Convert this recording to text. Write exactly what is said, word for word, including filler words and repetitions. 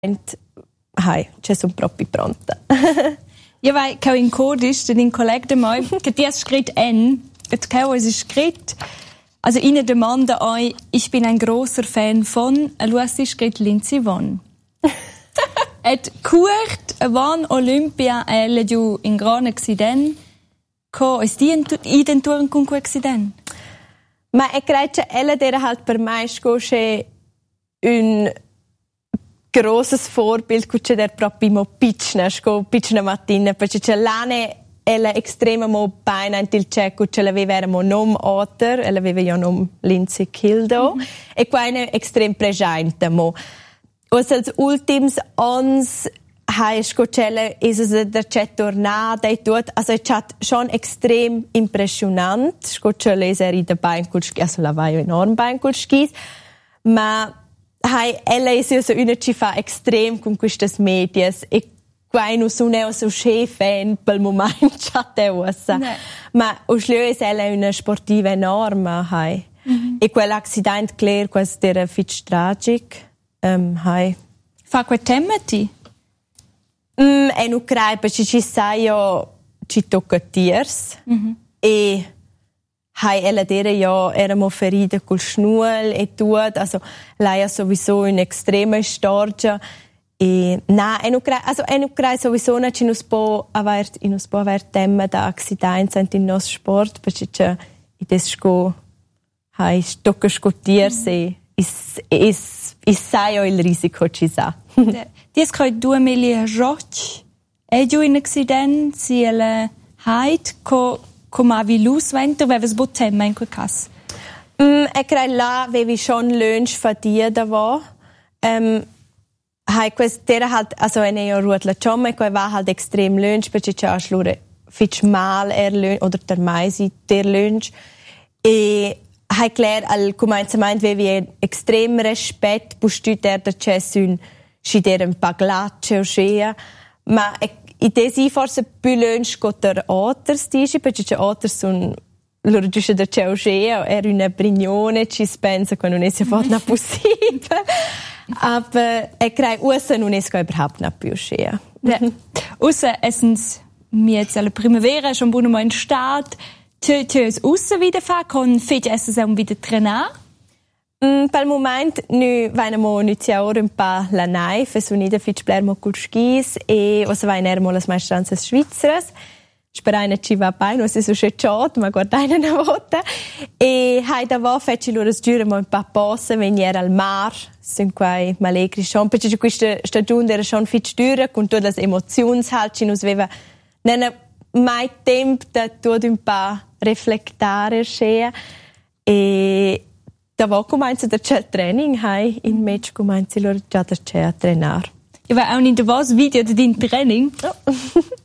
Hai, c'è sono proprio pronta. Ja, weil ich in Kurdisch, den Kollegen de moi, que die schritt en, et kau es schritt. Also ihnen demande euch, ich bin ein großer Fan von, Lucy schritt Lindsay Vonn. Et kurt van Olympia elle giù in gran accident, co es di identuren con quel accident. Ma e credo che ella era halt per me scoche un grosses Vorbild, che der proprio mo piccina, sco piccina mattina, perché c'è l'ane ella estrema mo beina in il cecco, ce l'aveva mo nom otter, ella aveva jo nom Lindsay Kildo, mm-hmm. e qua è extrem presente mo. Os als ultims ons hai scocelle is es der chat tornada e tot, also es hat schon extrem impressionant, scocelle is er in der Beinkulski, also la vai enorm Beinkulskis, ma hai ella is so una ci fa extrem con quistas medias e qua non sono so fan pel moment chat e ossa. Ma uslio is ella una sportiva enorme hai. Mm-hmm. E quell'accident clear quas era fitch tragic. Um, hai. Fa quel temati? Mm, e non credo, perché ci sai io ci tocca tiers. Mm-hmm. E hai ella dera io eramo ferite col schnuel e tutto, also lei ha sowieso un'estrema storia e na, e non credo, also e non credo sowieso non ci nos può aver, nos può aver tema da accidenti in nostro sport, perché c'è i desco hai tocca scotiers e is is is sai o il risiko ci sa. Dies coi due mili roch e giù in accident si ele heit co come avevi lus vento aveva sbottemma in quel caso. Mm, e credo là avevi schon lunch fatia da va. Um, hai quest'era halt also ene io ruot la chomme co va halt extrem lunch perché c'ha schlure fitch mal er lunch oder der maisi der lunch e hai clair al cominciamento avevi extrem respect pustut der der chessun si der un paglacce o scea ma i desi forse più lunch cotter otters dici perché c'è otters sun loro giusto da c'è o scea era una brignone ci spensa quando non è si fatto possibile aber e crei usa non è überhaupt nicht più scea usa essens mir jetzt alle primavera schon buono in start Tu tu es ussa wieder fa con fetch es un wieder trenar? Mm, pel moment nu vainamo inizia ora un pa la naif, es unida fetch blermo col skis e os vainermo las maestranzas svizzeras. Speraina ci va bene, non si so schecciot, ma guardaina una volta. E hai da va fetch loro sgiuramo un pa posse venire al mar, sin quai malegri schon, perché questa stagione era schon fetch dura con tutte le emozioni halt ci nos aveva nena mai tempo da tutto un po' riflettare scea e da va comincia da c'è training hai in match comincia loro già da c'è a trenare. Ja, weil auch in der was Video din Training.